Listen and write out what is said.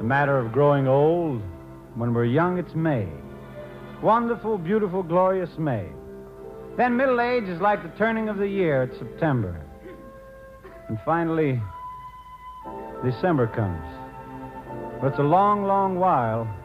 matter of growing old. When we're young, it's May. Wonderful, beautiful, glorious May. Then middle age is like the turning of the year. It's September. And finally, December comes. But it's a long, long while